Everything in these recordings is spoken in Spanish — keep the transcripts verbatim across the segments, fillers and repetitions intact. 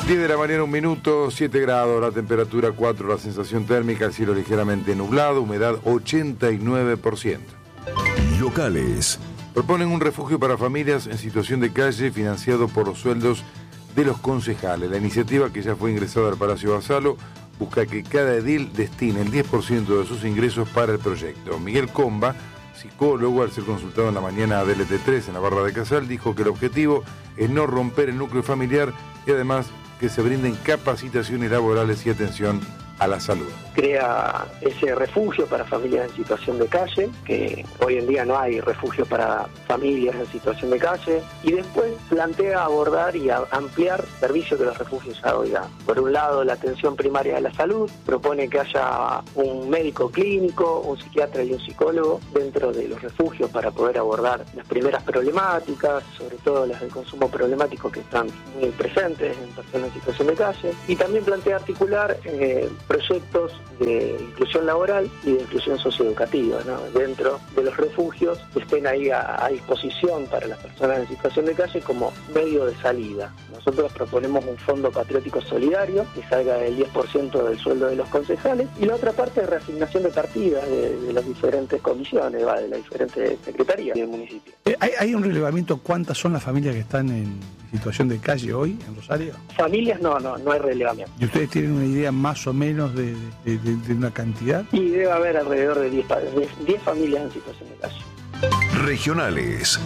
diez de la mañana, un minuto, siete grados, la temperatura cuatro, la sensación térmica, el cielo ligeramente nublado, humedad ochenta y nueve por ciento. Locales. Proponen un refugio para familias en situación de calle financiado por los sueldos de los concejales. La iniciativa, que ya fue ingresada al Palacio Basalo, busca que cada edil destine el diez por ciento de sus ingresos para el proyecto. Miguel Comba, psicólogo, al ser consultado en la mañana de L T tres en la Barra de Casal, dijo que el objetivo es no romper el núcleo familiar y además que se brinden capacitaciones laborales y atención a la salud. Crea ese refugio para familias en situación de calle, que hoy en día no hay refugio para familias en situación de calle, y después plantea abordar y a ampliar servicios que los refugios ya hoy dan. Por un lado, la atención primaria de la salud, propone que haya un médico clínico, un psiquiatra y un psicólogo dentro de los refugios para poder abordar las primeras problemáticas, sobre todo las del consumo problemático que están muy presentes en personas en situación de calle, y también plantea articular eh, proyectos de inclusión laboral y de inclusión socioeducativa, ¿no? Dentro de los refugios que estén ahí a, a disposición para las personas en situación de calle como medio de salida. Nosotros proponemos un fondo patriótico solidario que salga del diez por ciento del sueldo de los concejales, y la otra parte es reasignación de partidas de, de las diferentes comisiones, ¿va? De las diferentes secretarías del municipio. ¿Hay, ¿Hay un relevamiento cuántas son las familias que están en situación de calle hoy en Rosario? Familias no, no, no hay relevamiento. ¿Y ustedes tienen una idea más o menos de, de, de, de una cantidad? Y debe haber alrededor de diez familias en situación de calle. Regionales.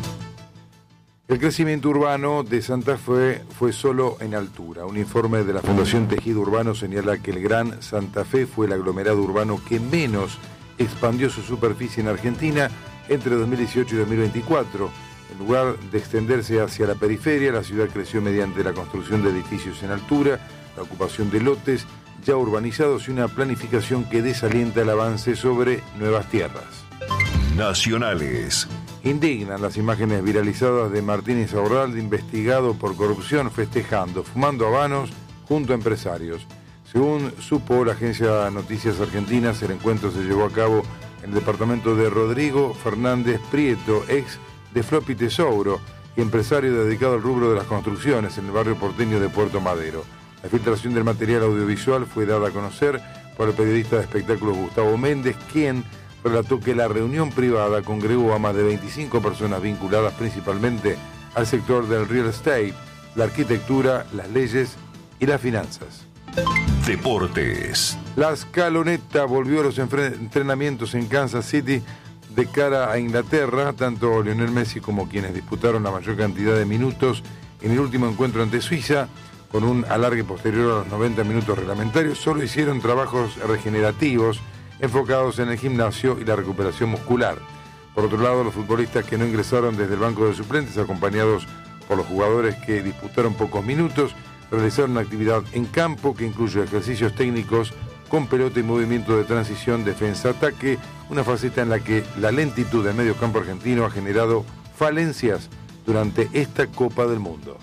El crecimiento urbano de Santa Fe fue solo en altura. Un informe de la Fundación Tejido Urbano señala que el Gran Santa Fe fue el aglomerado urbano que menos expandió su superficie en Argentina entre dos mil dieciocho y dos mil veinticuatro. En lugar de extenderse hacia la periferia, la ciudad creció mediante la construcción de edificios en altura, la ocupación de lotes ya urbanizados y una planificación que desalienta el avance sobre nuevas tierras. Nacionales. Indignan las imágenes viralizadas de Martínez Aurralde, investigado por corrupción, festejando, fumando habanos junto a empresarios. Según supo la agencia Noticias Argentinas, el encuentro se llevó a cabo en el departamento de Rodrigo Fernández Prieto, ex de Floppy Tesouro y empresario dedicado al rubro de las construcciones en el barrio porteño de Puerto Madero. La filtración del material audiovisual fue dada a conocer por el periodista de espectáculos Gustavo Méndez, quien relató que la reunión privada congregó a más de veinticinco personas vinculadas principalmente al sector del real estate, la arquitectura, las leyes y las finanzas. Deportes. La Scaloneta volvió a los entrenamientos en Kansas City de cara a Inglaterra. Tanto Lionel Messi como quienes disputaron la mayor cantidad de minutos en el último encuentro ante Suiza, con un alargue posterior a los noventa minutos reglamentarios, solo hicieron trabajos regenerativos enfocados en el gimnasio y la recuperación muscular. Por otro lado, los futbolistas que no ingresaron desde el banco de suplentes, acompañados por los jugadores que disputaron pocos minutos, realizaron una actividad en campo que incluye ejercicios técnicos con pelota y movimiento de transición, defensa-ataque, una faceta en la que la lentitud del medio campo argentino ha generado falencias durante esta Copa del Mundo.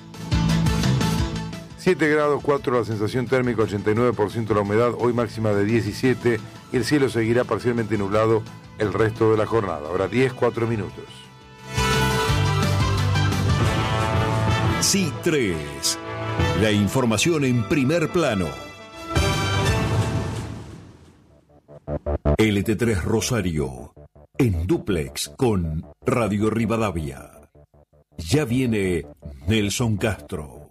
siete grados cuatro la sensación térmica, ochenta y nueve por ciento la humedad, hoy máxima de diecisiete, y el cielo seguirá parcialmente nublado el resto de la jornada. Ahora diez, cuatro minutos. C tres. La información en primer plano. L T tres Rosario, en dúplex con Radio Rivadavia. Ya viene Nelson Castro.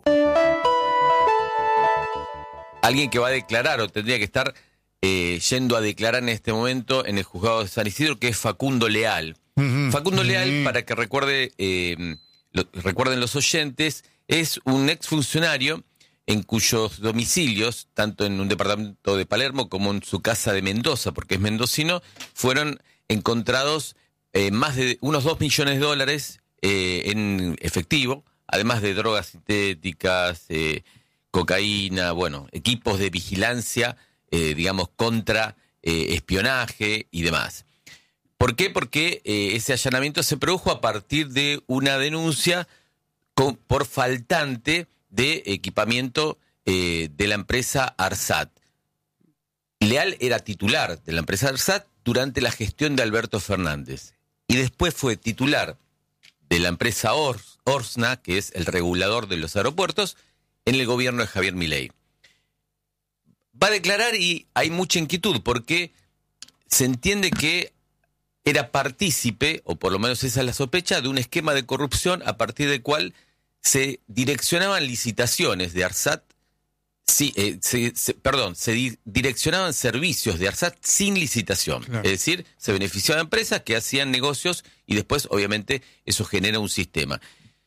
Alguien que va a declarar o tendría que estar eh, yendo a declarar en este momento en el juzgado de San Isidro, que es Facundo Leal. Uh-huh. Facundo uh-huh. Leal, para que recuerde, eh, lo, recuerden los oyentes, es un exfuncionario en cuyos domicilios, tanto en un departamento de Palermo como en su casa de Mendoza, porque es mendocino, fueron encontrados eh, más de unos dos millones de dólares eh, en efectivo, además de drogas sintéticas, eh, cocaína, bueno, equipos de vigilancia, eh, digamos, contra eh, espionaje y demás. ¿Por qué? Porque eh, ese allanamiento se produjo a partir de una denuncia con, por faltante de equipamiento eh, de la empresa ARSAT. Leal era titular de la empresa ARSAT durante la gestión de Alberto Fernández y después fue titular de la empresa Ors, Orsna, que es el regulador de los aeropuertos, en el gobierno de Javier Milei. Va a declarar y hay mucha inquietud porque se entiende que era partícipe, o por lo menos esa es la sospecha, de un esquema de corrupción a partir del cual se direccionaban licitaciones de ARSAT, sí, eh, se, se, perdón, se di, direccionaban servicios de ARSAT sin licitación. Claro. Es decir, se beneficiaban empresas que hacían negocios y después, obviamente, eso genera un sistema.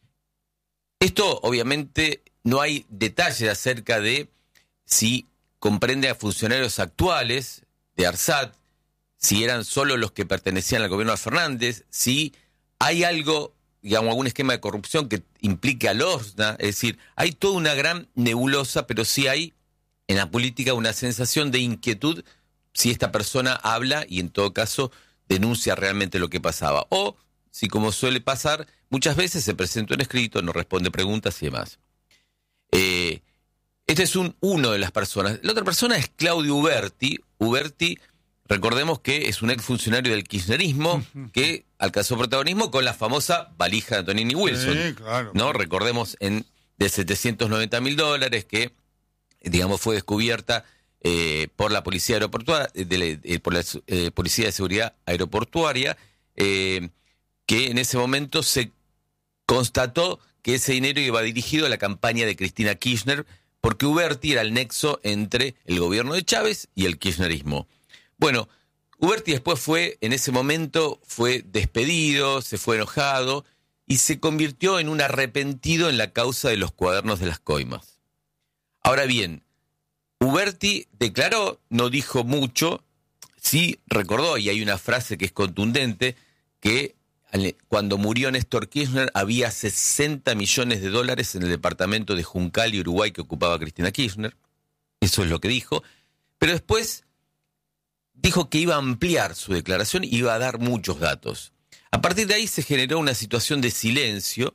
Esto, obviamente, no hay detalles acerca de si comprende a funcionarios actuales de ARSAT, si eran solo los que pertenecían al gobierno de Fernández, si hay algo, digamos, algún esquema de corrupción que implique a Losna, es decir, hay toda una gran nebulosa, pero sí hay en la política una sensación de inquietud si esta persona habla y en todo caso denuncia realmente lo que pasaba. O si, como suele pasar, muchas veces se presenta un escrito, no responde preguntas y demás. Eh, este es un, uno de las personas. La otra persona es Claudio Uberti. Uberti, recordemos que es un exfuncionario del kirchnerismo que alcanzó protagonismo con la famosa valija de Antonini Wilson. Sí, claro. ¿No? Recordemos en de setecientos noventa mil dólares que, digamos, fue descubierta eh, por la policía aeroportuaria, de, de, por la eh, policía de seguridad aeroportuaria, eh, que en ese momento se constató que ese dinero iba dirigido a la campaña de Cristina Kirchner, porque Uberti era el nexo entre el gobierno de Chávez y el kirchnerismo. Bueno, Uberti después fue, en ese momento, fue despedido, se fue enojado y se convirtió en un arrepentido en la causa de los cuadernos de las coimas. Ahora bien, Uberti declaró, no dijo mucho, sí recordó, y hay una frase que es contundente, que cuando murió Néstor Kirchner había sesenta millones de dólares en el departamento de Juncal y Uruguay que ocupaba Cristina Kirchner. Eso es lo que dijo. Pero después dijo que iba a ampliar su declaración y iba a dar muchos datos. A partir de ahí se generó una situación de silencio.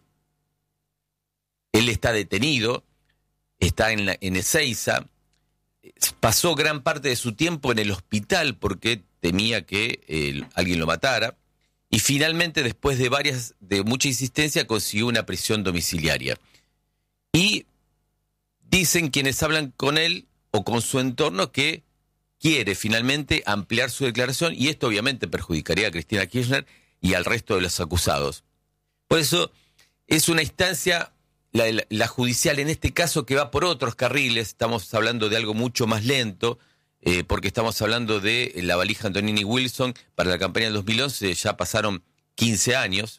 Él está detenido, está en, la, en Ezeiza, pasó gran parte de su tiempo en el hospital porque temía que eh, alguien lo matara. Y finalmente, después de varias, de mucha insistencia, consiguió una prisión domiciliaria. Y dicen quienes hablan con él o con su entorno que quiere finalmente ampliar su declaración y esto obviamente perjudicaría a Cristina Kirchner y al resto de los acusados. Por eso es una instancia, la, la, la judicial en este caso, que va por otros carriles. Estamos hablando de algo mucho más lento. Eh, porque estamos hablando de la valija Antonini Wilson para la campaña del dos mil once, ya pasaron quince años.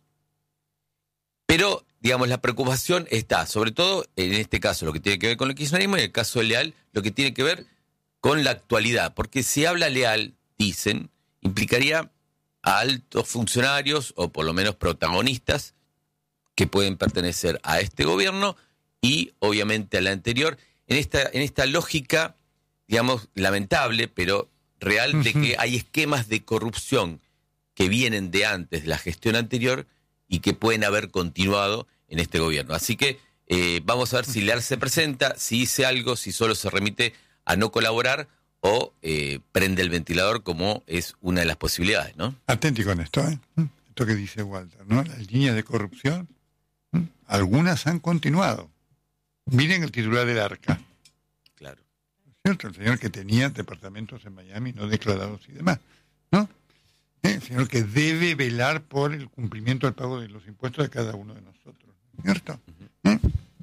Pero, digamos, la preocupación está, sobre todo, en este caso, lo que tiene que ver con el kirchnerismo y en el caso de Leal, lo que tiene que ver con la actualidad. Porque si habla Leal, dicen, implicaría a altos funcionarios, o por lo menos protagonistas, que pueden pertenecer a este gobierno y, obviamente, a la anterior, en esta, en esta lógica, digamos, lamentable, pero real, de que hay esquemas de corrupción que vienen de antes de la gestión anterior y que pueden haber continuado en este gobierno. Así que eh, vamos a ver si Leal se presenta, si dice algo, si solo se remite a no colaborar o eh, prende el ventilador, como es una de las posibilidades, ¿no? Atenti con esto, ¿eh? Esto que dice Walter, ¿no? Las líneas de corrupción, ¿eh? Algunas han continuado. Miren el titular del Arca. Claro. ¿Cierto? El señor que tenía departamentos en Miami no declarados y demás, ¿no? ¿Eh? El señor que debe velar por el cumplimiento del pago de los impuestos de cada uno de nosotros, ¿cierto? ¿Eh?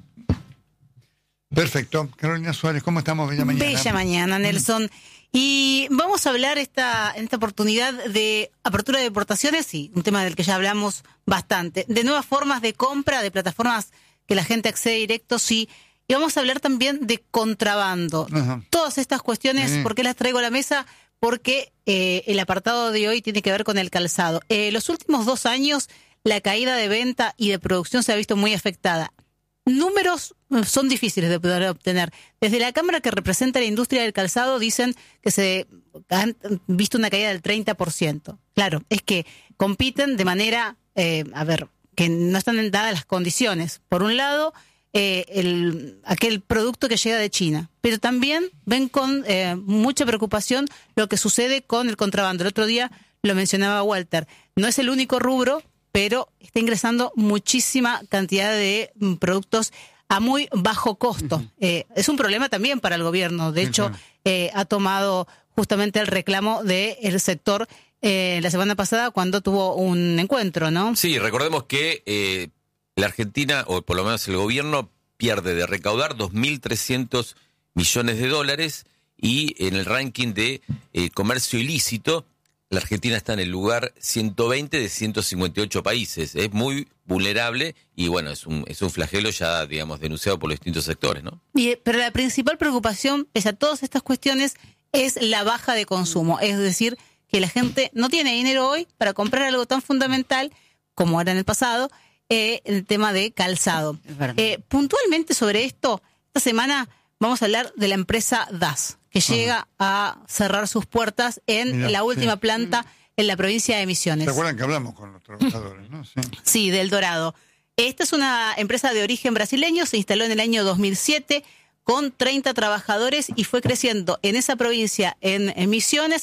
Perfecto. Carolina Suárez, ¿cómo estamos? Bella mañana. Bella mañana, Nelson. Y vamos a hablar esta, en esta oportunidad de apertura de deportaciones, sí, un tema del que ya hablamos bastante, de nuevas formas de compra, de plataformas que la gente accede directo, sí. Y vamos a hablar también de contrabando. Ajá. Todas estas cuestiones, sí. ¿Por qué las traigo a la mesa? Porque eh, el apartado de hoy tiene que ver con el calzado. Eh, los últimos dos años, la caída de venta y de producción se ha visto muy afectada. Números son difíciles de poder obtener. Desde la Cámara que representa la industria del calzado dicen que se han visto una caída del treinta por ciento. Claro, es que compiten de manera, eh, a ver, que no están dadas las condiciones. Por un lado, Eh, el, aquel producto que llega de China, pero también ven con eh, mucha preocupación lo que sucede con el contrabando. El otro día lo mencionaba Walter, no es el único rubro, pero está ingresando muchísima cantidad de mm, productos a muy bajo costo. Uh-huh. Eh, es un problema también para el gobierno. De hecho, uh-huh. eh, ha tomado justamente el reclamo del sector eh, la semana pasada cuando tuvo un encuentro, ¿no? Sí, recordemos que eh, la Argentina, o por lo menos el gobierno, pierde de recaudar dos mil trescientos millones de dólares y en el ranking de eh, comercio ilícito, la Argentina está en el lugar ciento veinte de ciento cincuenta y ocho países. Es muy vulnerable y bueno, es un, es un flagelo ya, digamos, denunciado por los distintos sectores, ¿no? Y, pero la principal preocupación, pese a todas estas cuestiones, es la baja de consumo. Es decir, que la gente no tiene dinero hoy para comprar algo tan fundamental como era en el pasado, eh, el tema de calzado. Eh, puntualmente sobre esto, esta semana vamos a hablar de la empresa D A S, que llega a cerrar sus puertas en Mirá, la última sí. planta en la provincia de Misiones. ¿Se acuerdan que hablamos con los trabajadores, no? Sí, sí, del Dorado. Esta es una empresa de origen brasileño, se instaló en el año dos mil siete con treinta trabajadores y fue creciendo en esa provincia, en, en Misiones,